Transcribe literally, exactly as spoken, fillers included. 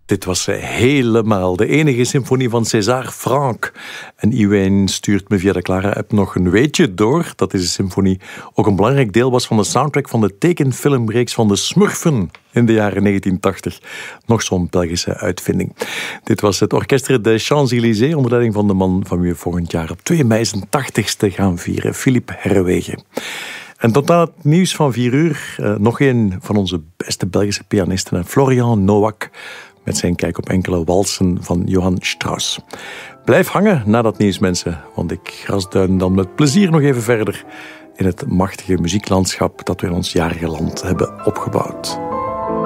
Dit was helemaal de enige symfonie van César Franck. En Iwijn stuurt me via de Clara-app nog een weetje door dat deze symfonie ook een belangrijk deel was van de soundtrack van de tekenfilmreeks van de Smurfen in de jaren negentien tachtig. Nog zo'n Belgische uitvinding. Dit was het Orchestre des Champs-Élysées onder leiding van de man van wie we volgend jaar op twee mei zijn tachtigste gaan vieren, Philippe Herwegen. En tot aan het nieuws van vier uur uh, nog een van onze beste Belgische pianisten, Florian Nowak, met zijn kijk op enkele walsen van Johann Strauss. Blijf hangen na dat nieuws, mensen, want ik grasduin dan met plezier nog even verder in het machtige muzieklandschap dat we in ons jarige land hebben opgebouwd.